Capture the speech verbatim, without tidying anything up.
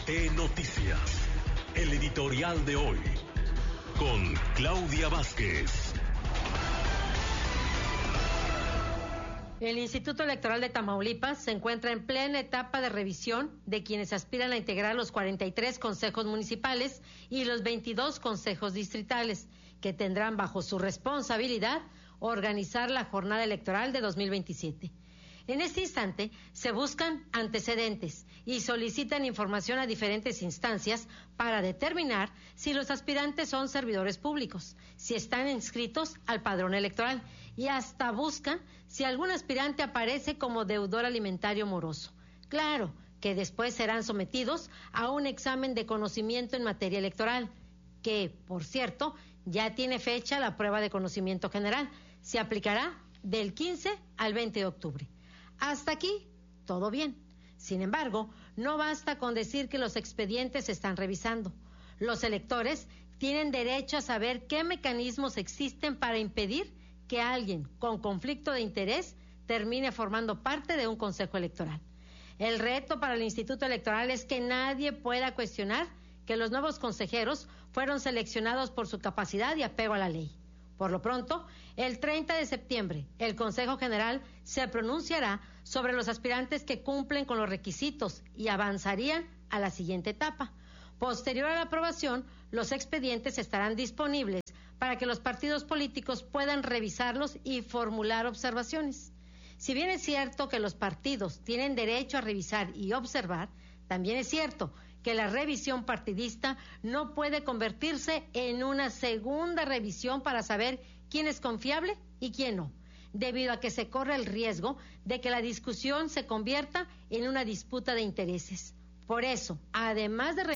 T Noticias, el editorial de hoy, con Claudia Vázquez. El Instituto Electoral de Tamaulipas se encuentra en plena etapa de revisión de quienes aspiran a integrar los cuarenta y tres consejos municipales y los veintidós consejos distritales, que tendrán bajo su responsabilidad organizar la jornada electoral de dos mil veintisiete. En este instante se buscan antecedentes y solicitan información a diferentes instancias para determinar si los aspirantes son servidores públicos, si están inscritos al padrón electoral y hasta buscan si algún aspirante aparece como deudor alimentario moroso. Claro que después serán sometidos a un examen de conocimiento en materia electoral, que, por cierto, ya tiene fecha la prueba de conocimiento general. Se aplicará del quince al veinte de octubre. Hasta aquí, todo bien. Sin embargo, no basta con decir que los expedientes se están revisando. Los electores tienen derecho a saber qué mecanismos existen para impedir que alguien con conflicto de interés termine formando parte de un consejo electoral. El reto para el Instituto Electoral es que nadie pueda cuestionar que los nuevos consejeros fueron seleccionados por su capacidad y apego a la ley. Por lo pronto, el treinta de septiembre, el Consejo General se pronunciará sobre los aspirantes que cumplen con los requisitos y avanzarían a la siguiente etapa. Posterior a la aprobación, los expedientes estarán disponibles para que los partidos políticos puedan revisarlos y formular observaciones. Si bien es cierto que los partidos tienen derecho a revisar y observar, también es cierto que la revisión partidista no puede convertirse en una segunda revisión para saber quién es confiable y quién no, debido a que se corre el riesgo de que la discusión se convierta en una disputa de intereses. Por eso, además de